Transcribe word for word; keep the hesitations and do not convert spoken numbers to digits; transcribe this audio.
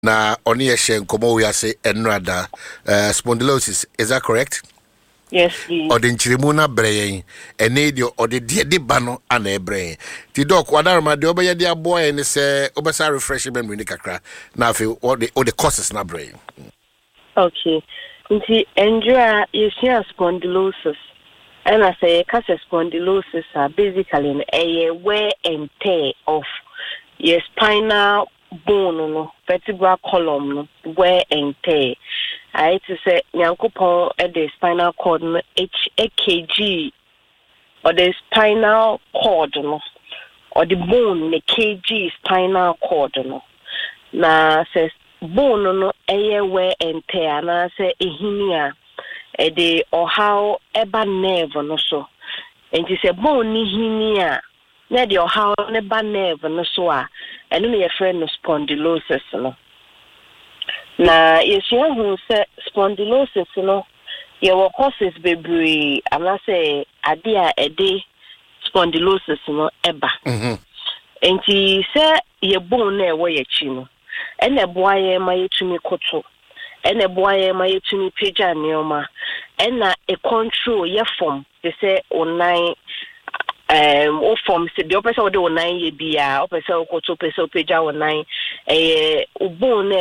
na oni yeshen komo we ase enrada uh, spondylosis, is that correct? Yes, please. Or the nchirimu na brain and need or the dear de bano and a brain. The dog, whatever the obey dear boy and say obesa refreshing memory nikakra. Now feel all the all the causes na brain. Okay. Nti endura yesua spondylosis. And I say cause spondylosis are basically a wear and tear of your spinal bone no vertebral column no wear and tear. I to say nyankopon at the spinal cord no H A K G or the spinal cord no or the bone the K G spinal cord no na says bone no eye wear and tear na say ehinia e de or how eba nerve no so and you say bone ni hinia na de or how eba nerve no so a eno na your friend no spondylosis no. Na yesu hu se spondylosis no ye wo causes bebree ama say ade a ede spondylosis no eba mhm enti se ye bone na e wo ye chi no ene boa ye ma yetumi koto ene boa ye ma yetumi pagya neoma ena e control ye form they say online um o form se de opese wo de online ye bia opese wo koto opese wo pagya online eh o bone